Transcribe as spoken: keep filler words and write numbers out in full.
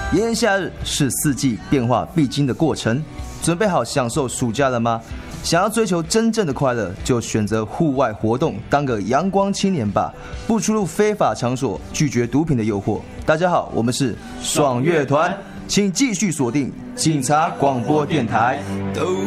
炎炎夏日是四季变化必经的过程，准备好享受暑假了吗？想要追求真正的快乐，就选择户外活动，当个阳光青年吧！不出入非法场所，拒绝毒品的诱惑。大家好，我们是爽乐团，请继续锁定警察广播电台。